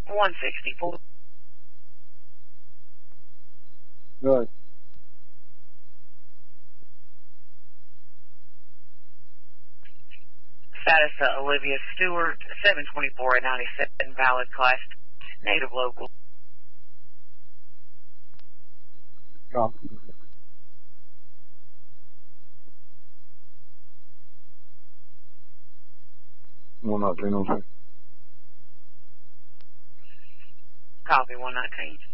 164. Good. Status Olivia Stewart, 724 at 97, valid class, native local. Copy. One up, Copy 119.